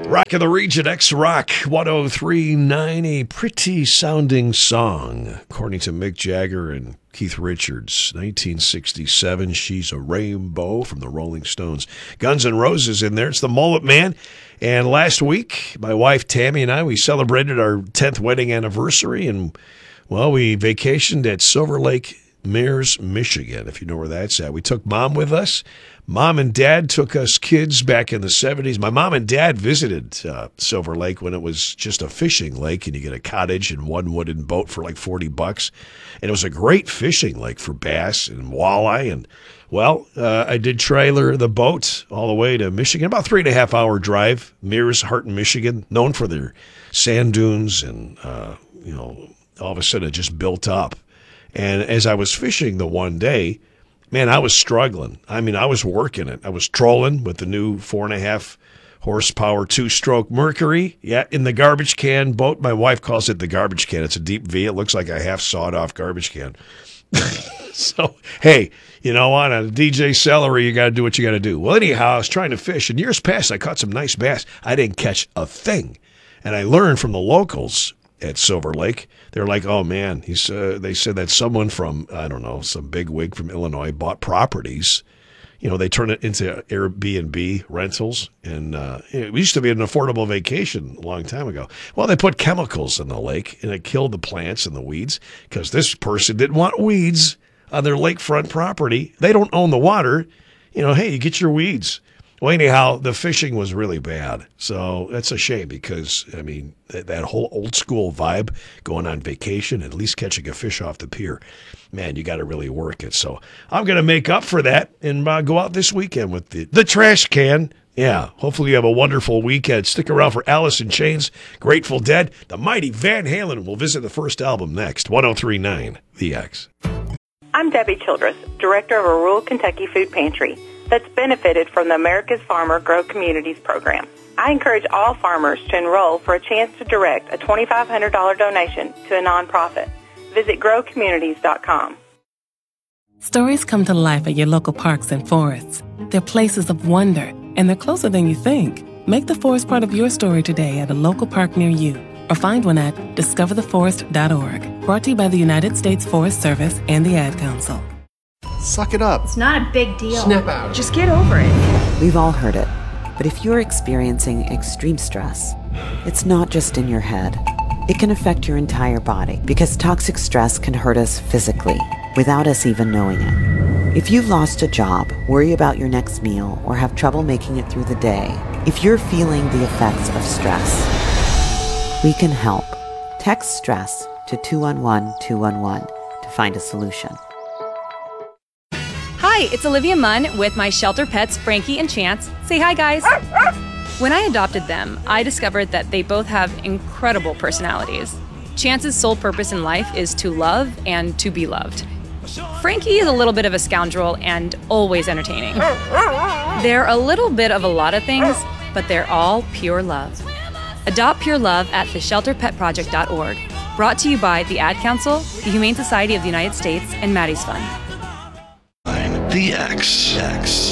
Rock of the Region, X-Rock 103.9, a pretty sounding song, according to Mick Jagger and Keith Richards. 1967, She's a Rainbow from the Rolling Stones. Guns N' Roses in there. It's the Mullet Man. And last week, my wife Tammy and I, we celebrated our 10th wedding anniversary, and, well, we vacationed at Silver Lake, Mears, Michigan, if you know where that's at. We took Mom with us. Mom and Dad took us kids back in the 70s. My mom and Dad visited Silver Lake when it was just a fishing lake, and you get a cottage and one wooden boat for like $40. And it was a great fishing lake for bass and walleye. And, well, I did trailer the boat all the way to Michigan, about 3.5 hour drive. Mears, Hardin, Michigan, known for their sand dunes, and, all of a sudden it just built up. And as I was fishing the one day, man, I was struggling. I mean, I was working it. I was trolling with the new 4.5 horsepower 2-stroke Mercury. Yeah, in the garbage can boat. My wife calls it the garbage can. It's a deep V. It looks like a half sawed off garbage can. So, hey, you know what? On a DJ Celery, you got to do what you got to do. Well, anyhow, I was trying to fish. In years past, I caught some nice bass. I didn't catch a thing. And I learned from the locals at Silver Lake. They're like, oh, man, they said that someone from, I don't know, some big wig from Illinois bought properties. You know, they turn it into Airbnb rentals. And it used to be an affordable vacation a long time ago. Well, they put chemicals in the lake, and it killed the plants and the weeds because this person didn't want weeds on their lakefront property. They don't own the water. You know, hey, you get your weeds. Well, anyhow, the fishing was really bad. So that's a shame because, I mean, that whole old school vibe, going on vacation, at least catching a fish off the pier, man, you got to really work it. So I'm going to make up for that and go out this weekend with the trash can. Yeah, hopefully you have a wonderful weekend. Stick around for Alice in Chains, Grateful Dead. The mighty Van Halen will visit the first album next. 103.9 The X. I'm Debbie Childress, director of a rural Kentucky food pantry that's benefited from the America's Farmer Grow Communities program. I encourage all farmers to enroll for a chance to direct a $2,500 donation to a nonprofit. Visit growcommunities.com. Stories come to life at your local parks and forests. They're places of wonder, and they're closer than you think. Make the forest part of your story today at a local park near you, or find one at discovertheforest.org. Brought to you by the United States Forest Service and the Ad Council. Suck it up. It's not a big deal. Snap out. Just get over it. We've all heard it. But if you're experiencing extreme stress, it's not just in your head. It can affect your entire body because toxic stress can hurt us physically without us even knowing it. If you've lost a job, worry about your next meal, or have trouble making it through the day, if you're feeling the effects of stress, we can help. Text STRESS to 211-211 to find a solution. Hi, it's Olivia Munn with my shelter pets, Frankie and Chance. Say hi, guys. When I adopted them, I discovered that they both have incredible personalities. Chance's sole purpose in life is to love and to be loved. Frankie is a little bit of a scoundrel and always entertaining. They're a little bit of a lot of things, but they're all pure love. Adopt pure love at theshelterpetproject.org. Brought to you by the Ad Council, the Humane Society of the United States, and Maddie's Fund. The X.